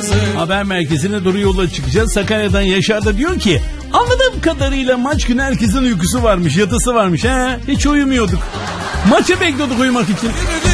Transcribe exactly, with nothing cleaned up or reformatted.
Haber merkezine doğru yola çıkacağız. Sakarya'dan Yaşar da diyor ki anladığım kadarıyla maç günü herkesin uykusu varmış, yatısı varmış. He, hiç uyumuyorduk. Maçı bekliyorduk uyumak için.